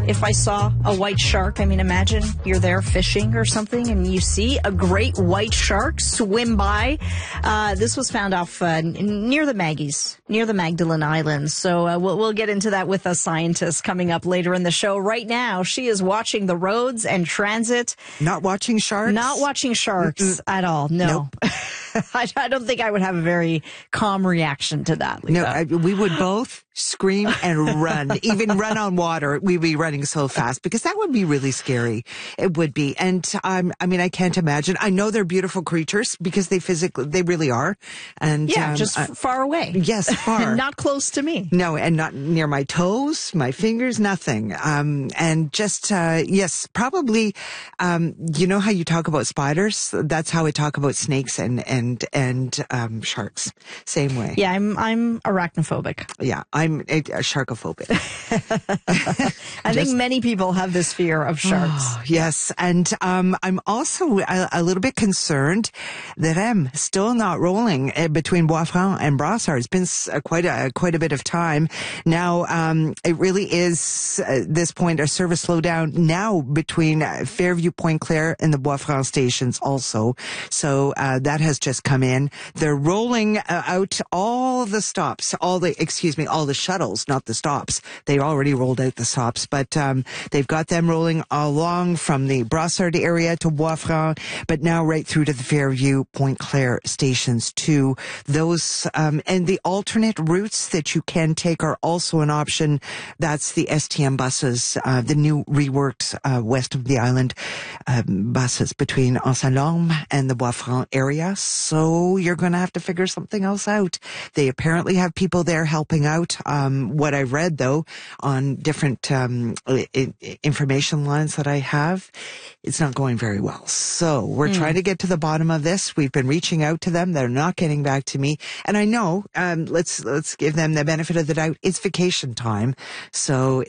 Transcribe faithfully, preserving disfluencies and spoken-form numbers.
if I saw a white shark. I mean, imagine you're there fishing or something and you see a great white shark swim by. Uh, this was found off uh, near the Maggies, near the Magdalen Islands. So uh, we'll, we'll get into that with a scientist coming up later in the show. Right now, she is watching the roads and transit. Not watching sharks? Not watching sharks Mm-mm. at all. No. Nope. I, I don't think I would have a very calm reaction to that, Lisa. No, I, we would both scream and run, even run on water. We'd be running so fast because that would be really scary. It would be. And um, I mean, I can't imagine. I know they're beautiful creatures because they physically, they really are. And yeah, um, just uh, far away. Yes, far. Not close to me. No, and not near my toes, my fingers, nothing. Um, and just, uh, yes, probably, um, you know how you talk about spiders? That's how I talk about snakes and, and, and, um, sharks. Same way. Yeah, I'm, I'm arachnophobic. Yeah, I'm a, a sharkophobic. I think many people have this fear of sharks. Oh, yes. And, um, I'm also a, a little bit concerned that I'm still not rolling uh, between Bois-Franc and Brossard. It's been uh, quite a, quite a bit of time. Now, um, it really is at this point a service slowdown now between uh, Fairview, Pointe Claire and the Bois-Franc stations also. So, uh, that has just come in. They're rolling uh, out all the stops, all the, excuse me, all the shuttles, not the stops. They already rolled out the stops, but um, they've got them rolling along from the Brossard area to Bois-Franc, but now right through to the Fairview, Pointe Claire stations too. Those, um, and the alternate routes that you can take are also an option. That's the S T M buses, uh, the new reworked uh, west of the island um, buses between Anse-Lorme and the Bois-Franc area. So you're going to have to figure something else out. They apparently have people there helping out. Um, what I read though on different um, I- I- information lines that I have, it's not going very well. So we're mm. trying to get to the bottom of this. We've been reaching out to them. They're not getting back to me. And I know, um, let's let's give them the benefit of the doubt. It's vacation time, so